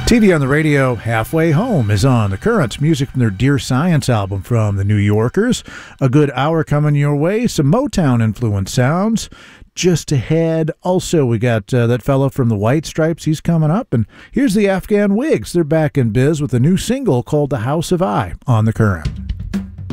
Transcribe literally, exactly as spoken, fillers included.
T V on the radio, Halfway Home is on. The Currents, music from their Dear Science album from the New Yorkers. A good hour coming your way. Some Motown-influenced sounds. Just ahead, also, we got uh, that fellow from the White Stripes. He's coming up. And here's the Afghan Wigs. They're back in biz with a new single called The House of I on The Current.